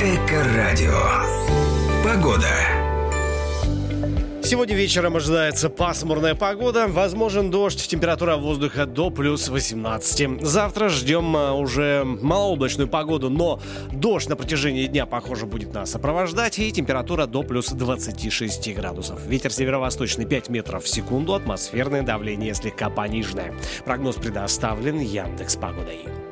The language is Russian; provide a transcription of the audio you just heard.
Эко-радио. Погода. Сегодня вечером ожидается пасмурная погода, возможен дождь, температура воздуха до плюс 18. Завтра ждем уже малооблачную погоду, но дождь на протяжении дня, похоже, будет нас сопровождать, и температура до плюс 26 градусов. Ветер северо-восточный 5 метров в секунду, атмосферное давление слегка пониженное. Прогноз предоставлен Яндекс.Погодой.